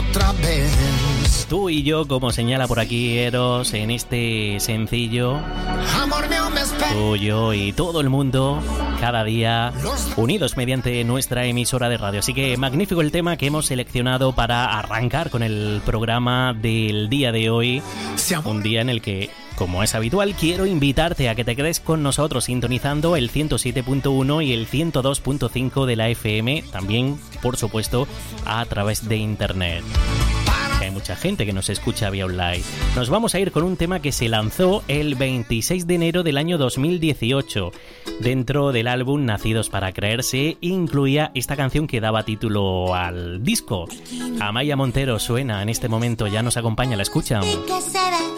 otra vez. Tú y yo, como señala por aquí Eros en este sencillo, Amor mío, me espera. tú, yo y todo el mundo, cada día unidos mediante nuestra emisora de radio. Así que magnífico el tema que hemos seleccionado para arrancar con el programa del día de hoy. Un día en el que, como es habitual, quiero invitarte a que te quedes con nosotros sintonizando el 107.1 y el 102.5 de la FM, también, por supuesto, a través de internet. Hay mucha gente que nos escucha vía online. Nos vamos a ir con un tema que se lanzó el 26 de enero del año 2018. Dentro del álbum Nacidos para Creerse incluía esta canción que daba título al disco. Amaia Montero suena en este momento, ya nos acompaña, la escuchan. ¿Y qué será